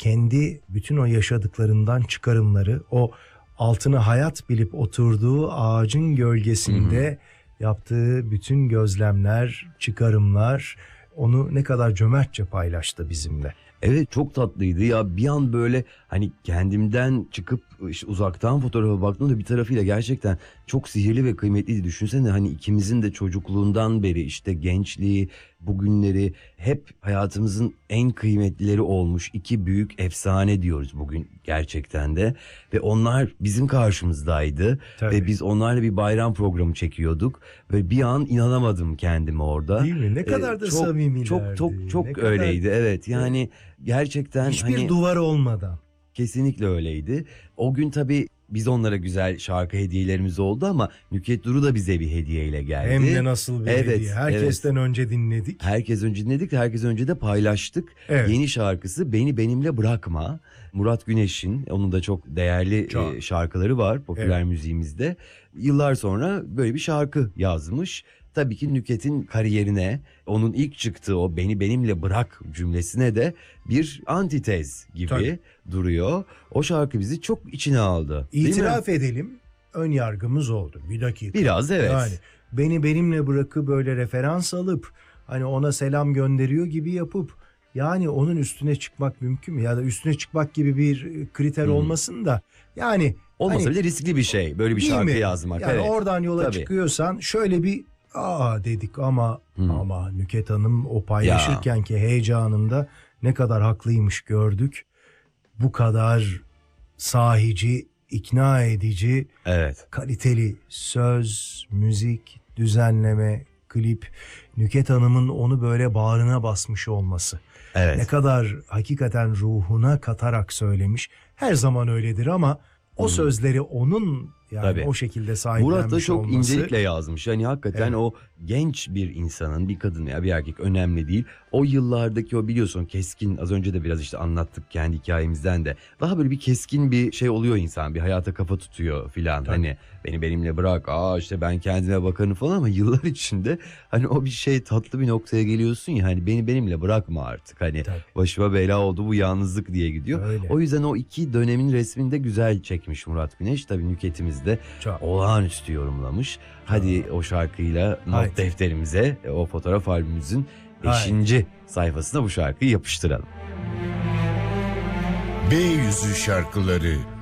kendi bütün o yaşadıklarından çıkarımları, o altını hayat bilip oturduğu ağacın gölgesinde yaptığı bütün gözlemler, çıkarımlar onu ne kadar cömertçe paylaştı bizimle. Evet, çok tatlıydı ya, bir an böyle hani kendimden çıkıp işte uzaktan fotoğrafa baktığımda bir tarafıyla gerçekten çok sihirli ve kıymetliydi. Düşünsene, hani ikimizin de çocukluğundan beri işte gençliği, bugünleri hep hayatımızın en kıymetlileri olmuş iki büyük efsane diyoruz bugün gerçekten de. Ve onlar bizim karşımızdaydı. Tabii. Ve biz onlarla bir bayram programı çekiyorduk ve bir an inanamadım kendime orada. Değil mi? Ne kadar da çok, samimilerdi. Çok Ne kadar... öyleydi, evet yani gerçekten hiçbir hani duvar olmadan. kesinlikle öyleydi. O gün tabii biz onlara güzel şarkı hediyelerimiz oldu ama Nükhet Duru da bize bir hediyeyle geldi. Hem de nasıl bir Evet, hediye. Herkesten önce dinledik. Herkes önce dinledik, herkes önce de paylaştık. Evet. Yeni şarkısı Beni Benimle Bırakma. Murat Güneş'in, onun da çok değerli Çok. şarkıları var popüler müziğimizde. Yıllar sonra böyle bir şarkı yazmış. Tabii ki Nükhet'in kariyerine, onun ilk çıktığı o Beni Benimle Bırak cümlesine de bir antitez gibi duruyor. O şarkı bizi çok içine aldı. İtiraf edelim, ön yargımız oldu. Bir dakika. Biraz, evet. Yani Beni Benimle Bırak'ı böyle referans alıp hani ona selam gönderiyor gibi yapıp yani onun üstüne çıkmak mümkün mü? Ya da üstüne çıkmak gibi bir kriter olmasın da yani Olmasa hani, bile riskli bir şey böyle bir değil şarkı mi? yazmak. Yani evet. oradan yola Tabii. çıkıyorsan şöyle bir dedik ama Nükhet Hanım o paylaşırken ki heyecanında ne kadar haklıymış gördük. Bu kadar sahici, ikna edici, Evet. kaliteli söz, müzik, düzenleme, klip, Nükhet Hanım'ın onu böyle bağrına basmış olması. Evet. Ne kadar hakikaten ruhuna katarak söylemiş. Her zaman öyledir ama o sözleri onun yani Tabii. o şekilde sahiplenmiş Murat da çok olması. incelikle yazmış. Yani hakikaten o genç bir insanın, bir kadın ya bir erkek önemli değil. O yıllardaki o biliyorsun keskin, az önce de biraz işte anlattık kendi hikayemizden de. Daha böyle bir keskin bir şey oluyor insan. Bir hayata kafa tutuyor filan. Hani beni benimle bırak. İşte ben kendime bakarım falan ama yıllar içinde hani o bir şey tatlı bir noktaya geliyorsun ya. Hani beni benimle bırakma artık. Hani başıma bela oldu bu yalnızlık diye gidiyor. Öyle. O yüzden o iki dönemin resmini de güzel çekmiş Murat Güneş. Tabii Nükhet'imiz de olağanüstü yorumlamış. Hadi o şarkıyla not defterimize, o fotoğraf albümümüzün 5. sayfasına bu şarkıyı yapıştıralım. B Yüzü şarkıları